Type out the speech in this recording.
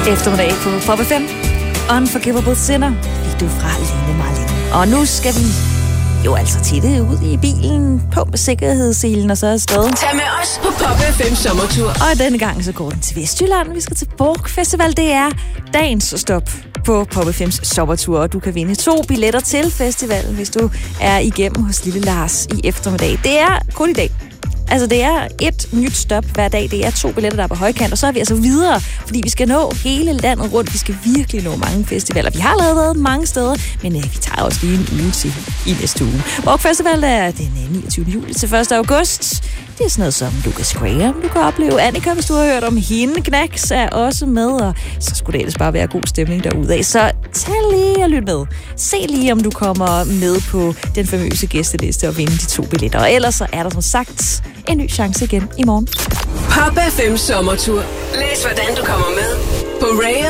eftermiddag på Pop FM. Unforgivable Sinner fik du fra Line Marlene. Og nu skal vi jo altså titte ud i bilen, på med sikkerhedsselen og så afsted. Tag med os på Pop FM sommertur. Og denne gang så går den til Vestjylland. Vi skal til Borg Festival. Det er dagens stop på Pop FM's sommertur. Og du kan vinde 2 billetter til festivalen, hvis du er igennem hos Lille Lars i eftermiddag. Det er kun i dag. Altså, det er et nyt stop hver dag. Det er 2 billetter, der er på højkant. Og så er vi altså videre, fordi vi skal nå hele landet rundt. Vi skal virkelig nå mange festivaler. Vi har allerede været mange steder, men vi tager også lige en uge til i næste uge. Borg Festival er den 29. juli til 1. august. Det er sådan noget som Lucas Graham, du kan opleve. Annika, hvis du har hørt om hende. Knacks er også med, og så skulle det ellers bare være god stemning derudad. Så tag lige og lyt med. Se lige, om du kommer med på den famøse gæsteliste og vinde de 2 billetter. Og ellers så er der som sagt en ny chance igen i morgen. Pop FM sommertur. Læs hvordan du kommer med på Rail.